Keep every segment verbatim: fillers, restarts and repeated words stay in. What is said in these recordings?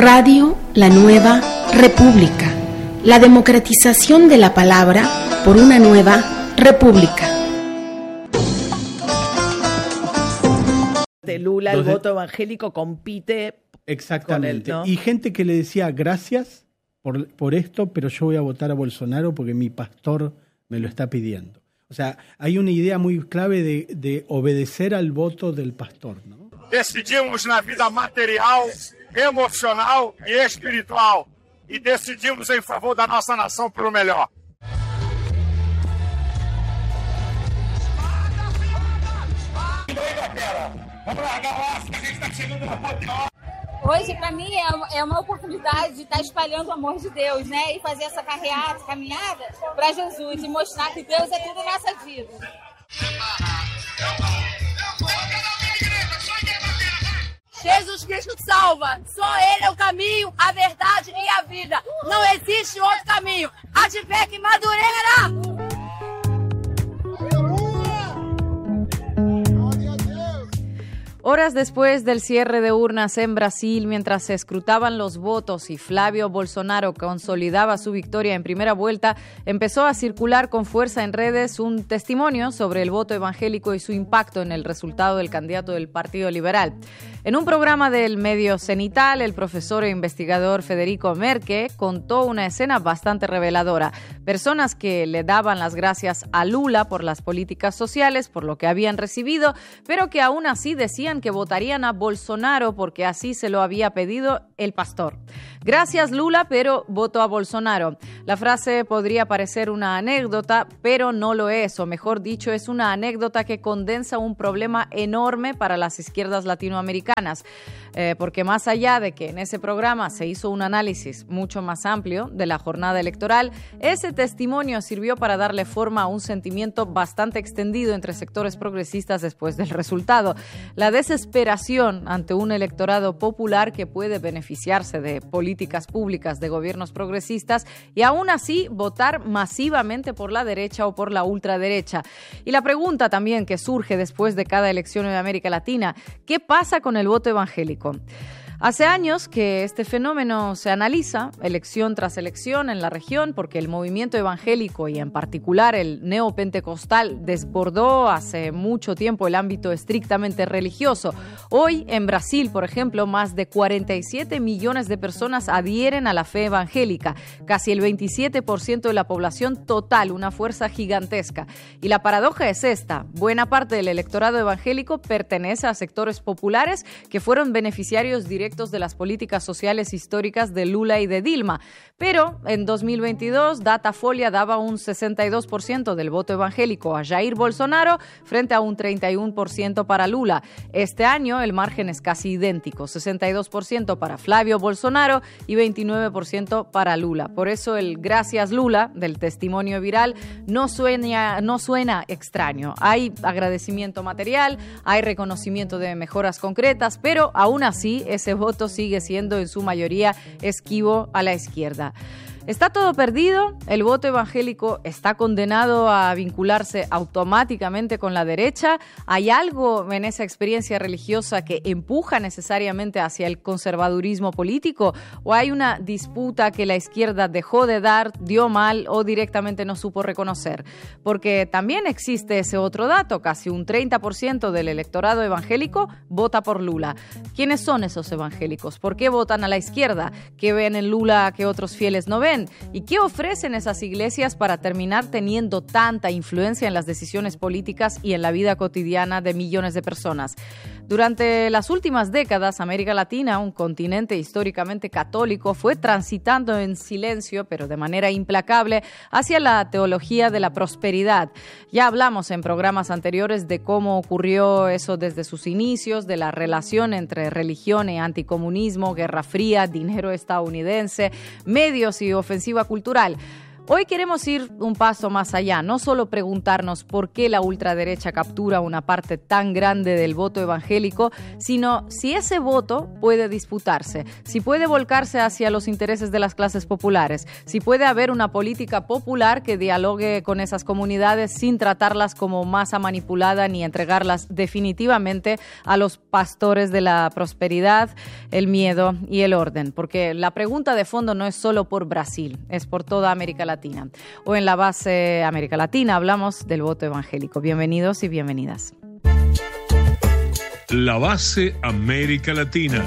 Radio La Nueva República. La democratización de la palabra por una nueva república. De Lula, el de... voto evangélico compite. Exactamente. Con él, ¿no? Y gente que le decía gracias por, por esto, pero yo voy a votar a Bolsonaro porque mi pastor me lo está pidiendo. O sea, hay una idea muy clave de, de obedecer al voto del pastor, ¿no? Decidimos na vida material, emocional e espiritual. E decidimos em favor da nossa nação pelo melhor. Vamos largar o aço, que a gente está chegando na ponte. Hoje, para mim, é uma oportunidade de estar espalhando o amor de Deus, né? E fazer essa carreata, caminhada para Jesus e mostrar que Deus é tudo na nossa vida. Jesus Cristo salva. Só Ele é o caminho, a verdade e a vida. Não existe outro caminho. A de fé que Madureira. Horas después del cierre de urnas en Brasil, mientras se escrutaban los votos y Flavio Bolsonaro consolidaba su victoria en primera vuelta, empezó a circular con fuerza en redes un testimonio sobre el voto evangélico y su impacto en el resultado del candidato del Partido Liberal. En un programa del medio cenital, el profesor e investigador Federico Merke contó una escena bastante reveladora. Personas que le daban las gracias a Lula por las políticas sociales, por lo que habían recibido, pero que aún así decían que votarían a Bolsonaro porque así se lo había pedido el pastor. Gracias Lula, pero voto a Bolsonaro. La frase podría parecer una anécdota, pero no lo es, o mejor dicho, es una anécdota que condensa un problema enorme para las izquierdas latinoamericanas, eh, porque más allá de que en ese programa se hizo un análisis mucho más amplio de la jornada electoral, ese testimonio sirvió para darle forma a un sentimiento bastante extendido entre sectores progresistas después del resultado. La desesperación ante un electorado popular que puede beneficiarse de políticas públicas de gobiernos progresistas y aún así votar masivamente por la derecha o por la ultraderecha. Y la pregunta también que surge después de cada elección en América Latina, ¿qué pasa con el voto evangélico? Hace años que este fenómeno se analiza, elección tras elección en la región, porque el movimiento evangélico y en particular el neopentecostal desbordó hace mucho tiempo el ámbito estrictamente religioso. Hoy en Brasil, por ejemplo, más de cuarenta y siete millones de personas adhieren a la fe evangélica, casi el veintisiete por ciento de la población total, una fuerza gigantesca. Y la paradoja es esta: buena parte del electorado evangélico pertenece a sectores populares que fueron beneficiarios directos de las políticas sociales históricas de Lula y de Dilma. Pero en dos mil veintidós, Datafolha daba un sesenta y dos por ciento del voto evangélico a Jair Bolsonaro frente a un treinta y uno por ciento para Lula. Este año el margen es casi idéntico, sesenta y dos por ciento para Flavio Bolsonaro y veintinueve por ciento para Lula. Por eso el gracias Lula del testimonio viral no suena, no suena extraño. Hay agradecimiento material, hay reconocimiento de mejoras concretas, pero aún así ese voto sigue siendo en su mayoría esquivo a la izquierda. ¿Está todo perdido? ¿El voto evangélico está condenado a vincularse automáticamente con la derecha? ¿Hay algo en esa experiencia religiosa que empuja necesariamente hacia el conservadurismo político? ¿O hay una disputa que la izquierda dejó de dar, dio mal o directamente no supo reconocer? Porque también existe ese otro dato, casi un treinta por ciento del electorado evangélico vota por Lula. ¿Quiénes son esos evangélicos? ¿Por qué votan a la izquierda? ¿Qué ven en Lula que otros fieles no ven? ¿Y qué ofrecen esas iglesias para terminar teniendo tanta influencia en las decisiones políticas y en la vida cotidiana de millones de personas? Durante las últimas décadas, América Latina, un continente históricamente católico, fue transitando en silencio, pero de manera implacable, hacia la teología de la prosperidad. Ya hablamos en programas anteriores de cómo ocurrió eso desde sus inicios, de la relación entre religión y anticomunismo, Guerra Fría, dinero estadounidense, medios y ofensiva cultural. Hoy queremos ir un paso más allá, no solo preguntarnos por qué la ultraderecha captura una parte tan grande del voto evangélico, sino si ese voto puede disputarse, si puede volcarse hacia los intereses de las clases populares, si puede haber una política popular que dialogue con esas comunidades sin tratarlas como masa manipulada ni entregarlas definitivamente a los pastores de la prosperidad, el miedo y el orden. Porque la pregunta de fondo no es solo por Brasil, es por toda América Latina. O en la base América Latina hablamos del voto evangélico. Bienvenidos y bienvenidas. La base América Latina.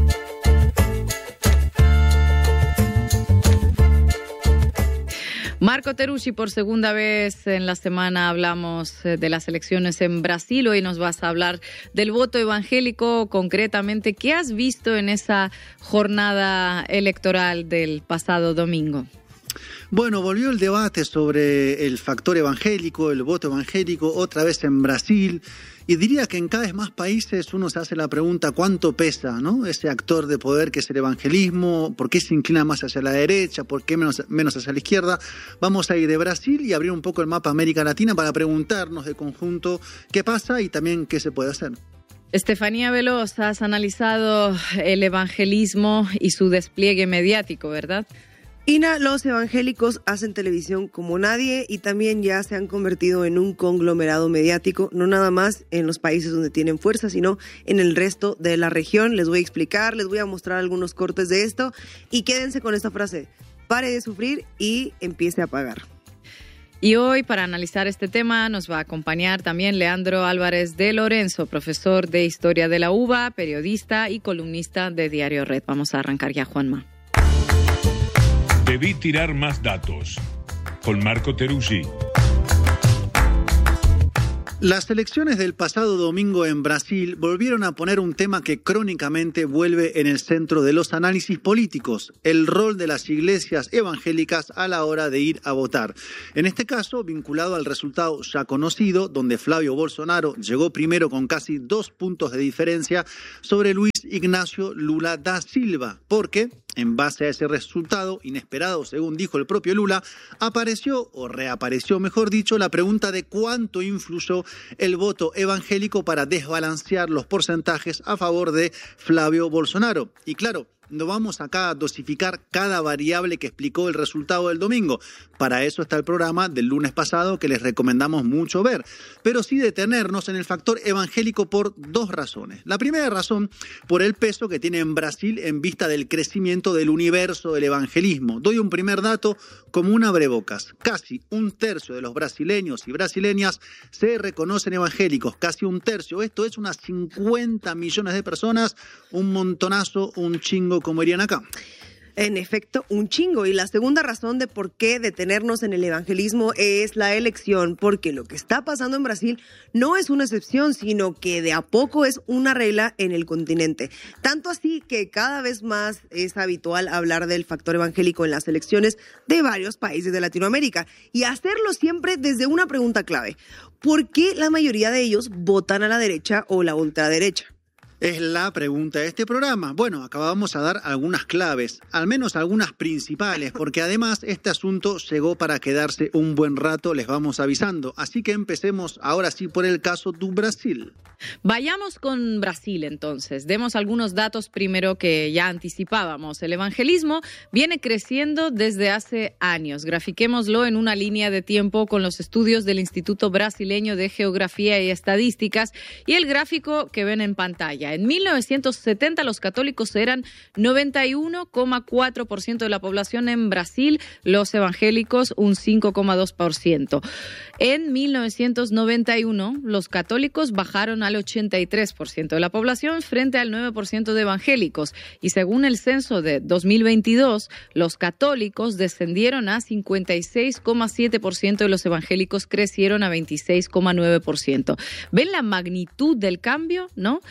Marco Teruggi, por segunda vez en la semana hablamos de las elecciones en Brasil. Hoy nos vas a hablar del voto evangélico concretamente. ¿Qué has visto en esa jornada electoral del pasado domingo? Bueno, volvió el debate sobre el factor evangélico, el voto evangélico, otra vez en Brasil. Y diría que en cada vez más países uno se hace la pregunta cuánto pesa, ¿no? Ese actor de poder que es el evangelismo, por qué se inclina más hacia la derecha, por qué menos, menos hacia la izquierda. Vamos a ir de Brasil y abrir un poco el mapa América Latina para preguntarnos de conjunto qué pasa y también qué se puede hacer. Estefanía Veloz, has analizado el evangelismo y su despliegue mediático, ¿verdad? Ina, los evangélicos hacen televisión como nadie y también ya se han convertido en un conglomerado mediático, no nada más en los países donde tienen fuerza, sino en el resto de la región. Les voy a explicar, les voy a mostrar algunos cortes de esto y quédense con esta frase: pare de sufrir y empiece a pagar. Y hoy, para analizar este tema, nos va a acompañar también Leandro Álvarez de Lorenzo, profesor de Historia de la U B A, periodista y columnista de Diario Red. Vamos a arrancar ya, Juanma. Debí tirar más datos. Con Marco Teruggi. Las elecciones del pasado domingo en Brasil volvieron a poner un tema que crónicamente vuelve en el centro de los análisis políticos: el rol de las iglesias evangélicas a la hora de ir a votar. En este caso, vinculado al resultado ya conocido, donde Flavio Bolsonaro llegó primero con casi dos puntos de diferencia sobre Luis Ignacio Lula da Silva, porque en base a ese resultado inesperado, según dijo el propio Lula, apareció, o reapareció mejor dicho, la pregunta de cuánto influyó el voto evangélico para desbalancear los porcentajes a favor de Flavio Bolsonaro. Y claro, no vamos acá a dosificar cada variable que explicó el resultado del domingo. Para eso está el programa del lunes pasado que les recomendamos mucho ver. Pero sí detenernos en el factor evangélico por dos razones. La primera razón, por el peso que tiene en Brasil en vista del crecimiento del universo del evangelismo. Doy un primer dato como un abrebocas. Casi un tercio de los brasileños y brasileñas se reconocen evangélicos. Casi un tercio. Esto es unas cincuenta millones de personas. Un montonazo, un chingo, como dirían acá. En efecto, un chingo. Y la segunda razón de por qué detenernos en el evangelismo es la elección, porque lo que está pasando en Brasil no es una excepción, sino que de a poco es una regla en el continente. Tanto así que cada vez más es habitual hablar del factor evangélico en las elecciones de varios países de Latinoamérica y hacerlo siempre desde una pregunta clave: ¿por qué la mayoría de ellos votan a la derecha o la ultraderecha? Es la pregunta de este programa. Bueno, acabamos a dar algunas claves, al menos algunas principales, porque además este asunto llegó para quedarse un buen rato, les vamos avisando. Así que empecemos ahora sí por el caso do Brasil. Vayamos con Brasil entonces. Demos algunos datos primero que ya anticipábamos. El evangelismo viene creciendo desde hace años. Grafiquémoslo en una línea de tiempo con los estudios del Instituto Brasileño de Geografía y Estadísticas y el gráfico que ven en pantalla. En mil novecientos setenta los católicos eran noventa y uno coma cuatro por ciento de la población en Brasil, los evangélicos un cinco coma dos por ciento. En mil novecientos noventa y uno los católicos bajaron al ochenta y tres por ciento de la población frente al nueve por ciento de evangélicos y según el censo de dos mil veintidós los católicos descendieron a cincuenta y seis coma siete por ciento y los evangélicos crecieron a veintiséis coma nueve por ciento. ¿Ven la magnitud del cambio, no? Y si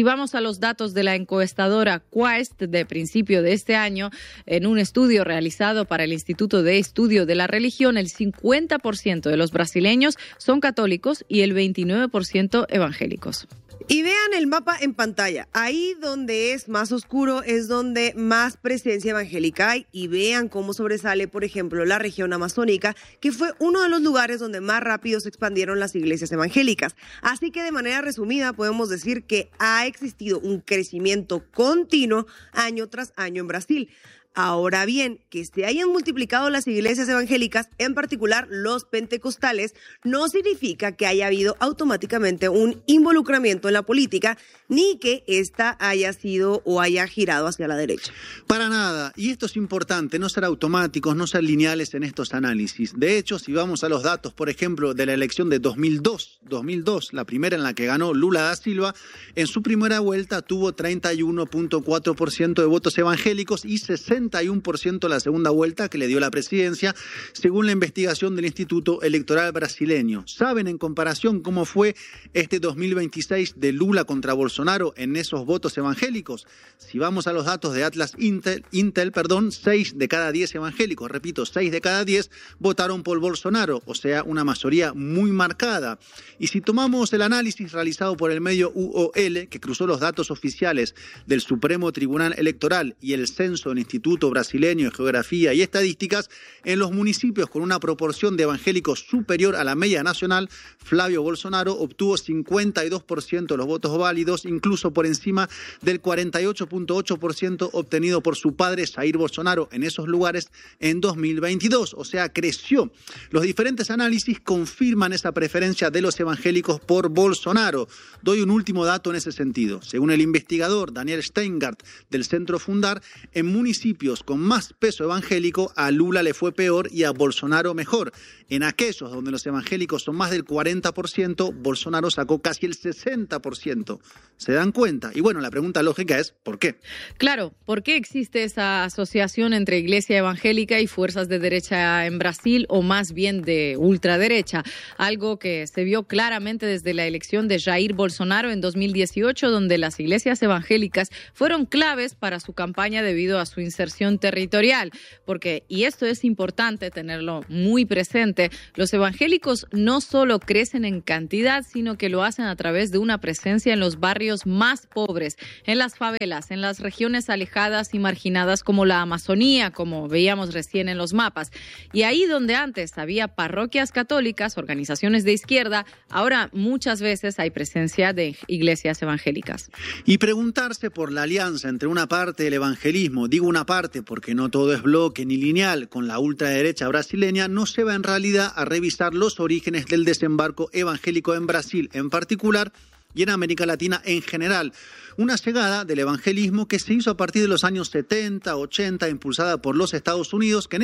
vamos a los datos de la encuestadora Quaest de principio de este año, en un estudio realizado para el Instituto de Estudio de la Religión, el cincuenta por ciento de los brasileños son católicos y el veintinueve por ciento evangélicos. Y vean el mapa en pantalla. Ahí donde es más oscuro es donde más presencia evangélica hay. Y vean cómo sobresale, por ejemplo, la región amazónica, que fue uno de los lugares donde más rápido se expandieron las iglesias evangélicas. Así que de manera resumida podemos decir que ha existido un crecimiento continuo año tras año en Brasil. Ahora bien, que se hayan multiplicado las iglesias evangélicas, en particular los pentecostales, no significa que haya habido automáticamente un involucramiento en la política, ni que ésta haya sido o haya girado hacia la derecha. Para nada, y esto es importante, no ser automáticos, no ser lineales en estos análisis. De hecho, si vamos a los datos, por ejemplo, de la elección de dos mil dos, la primera en la que ganó Lula da Silva, en su primera vuelta tuvo treinta y uno punto cuatro por ciento de votos evangélicos y sesenta y uno por ciento la segunda vuelta que le dio la presidencia, según la investigación del Instituto Electoral Brasileño. ¿Saben en comparación cómo fue este dos mil veintiséis de Lula contra Bolsonaro en esos votos evangélicos? Si vamos a los datos de Atlas Intel, Intel perdón, seis de cada diez evangélicos, repito, seis de cada diez votaron por Bolsonaro, o sea, una mayoría muy marcada. Y si tomamos el análisis realizado por el medio U O L, que cruzó los datos oficiales del Supremo Tribunal Electoral y el censo del Instituto Brasileño de Geografía y Estadísticas, en los municipios con una proporción de evangélicos superior a la media nacional, Flavio Bolsonaro obtuvo cincuenta y dos por ciento de los votos válidos, incluso por encima del cuarenta y ocho punto ocho por ciento obtenido por su padre Jair Bolsonaro en esos lugares en dos mil veintidós, o sea, creció. Los diferentes análisis confirman esa preferencia de los evangélicos por Bolsonaro. Doy un último dato en ese sentido. Según el investigador Daniel Steingart del Centro Fundar, en municipios con más peso evangélico, a Lula le fue peor y a Bolsonaro mejor. En aquellos donde los evangélicos son más del cuarenta por ciento, Bolsonaro sacó casi el sesenta por ciento. ¿Se dan cuenta? Y bueno, la pregunta lógica es, ¿por qué? Claro, ¿por qué existe esa asociación entre iglesia evangélica y fuerzas de derecha en Brasil, o más bien de ultraderecha? Algo que se vio claramente desde la elección de Jair Bolsonaro en dos mil dieciocho, donde las iglesias evangélicas fueron claves para su campaña debido a su inserción territorial. Porque, y esto es importante tenerlo muy presente, los evangélicos no solo crecen en cantidad, sino que lo hacen a través de una presencia en los barrios más pobres, en las favelas, en las regiones alejadas y marginadas como la Amazonía, como veíamos recién en los mapas. Y ahí donde antes había parroquias católicas, organizaciones de izquierda, ahora muchas veces hay presencia de iglesias evangélicas. Y preguntarse por la alianza entre una parte del evangelismo, digo una parte porque no todo es bloque ni lineal, con la ultraderecha brasileña, no se va en realidad a revisar los orígenes del desembarco evangélico en Brasil en particular y en América Latina en general. Una llegada del evangelismo que se hizo a partir de los años setenta, ochenta, impulsada por los Estados Unidos, que en